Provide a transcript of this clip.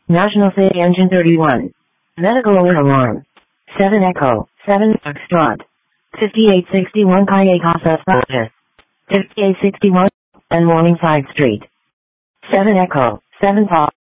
National City Engine 31. Medical alert alarm. 7 Echo, 7 Foxtrot. 5861 Calle Casas Bajas. 5861 and Morningside Street. 7 Echo, 7 Fox.